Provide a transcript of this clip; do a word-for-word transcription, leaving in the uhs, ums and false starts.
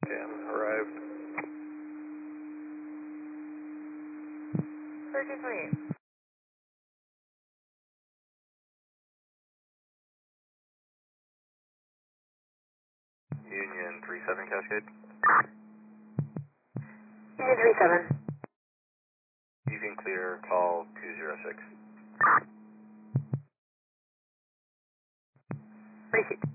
ten, arrived. thirty-three. Union three seven Cascade. Union three seven. You can clear call two zero six. Receipt.